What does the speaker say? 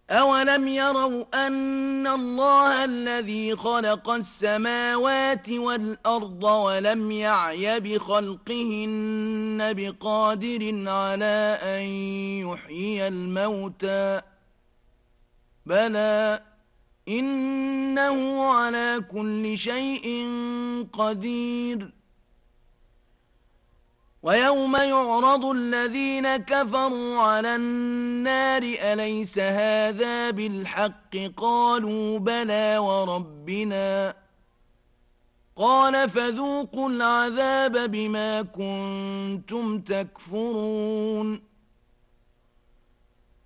أولم يروا أن الله الذي خلق السماوات والأرض ولم يعي بخلقهن بقادر على أن يحيي الموتى بلى إنه على كل شيء قدير ويوم يعرض الذين كفروا على النار أليس هذا بالحق قالوا بلى وربنا قال فذوقوا العذاب بما كنتم تكفرون